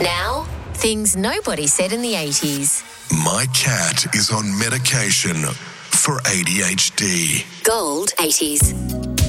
Now, things nobody said in the 80s. My cat is on medication for ADHD. Gold 80s.